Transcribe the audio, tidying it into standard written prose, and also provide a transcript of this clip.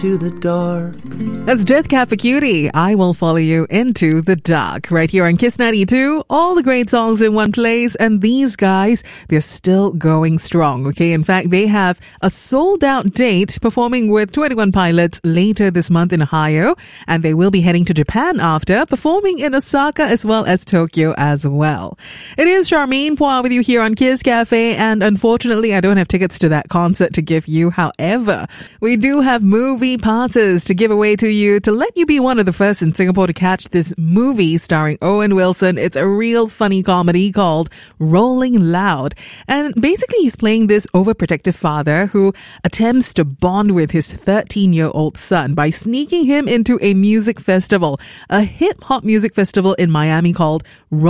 to the dark. That's Death Cab for Cutie. I will follow you into the dark. Right here on Kiss 92. All the great songs in one place. And these guys, they're still going strong. Okay. In fact, they have a sold out date performing with 21 Pilots later this month in Ohio. And they will be heading to Japan after, performing in Osaka as well as Tokyo as well. It is Charmaine Poir with you here on Kiss Cafe. And unfortunately, I don't have tickets to that concert to give you. However, we do have movie passes to give away to you to let you be one of the first in Singapore to catch this movie starring Owen Wilson. It's a real funny comedy called Rolling Loud. And basically he's playing this overprotective father who attempts to bond with his 13-year-old son by sneaking him into a music festival, a hip-hop music festival in Miami called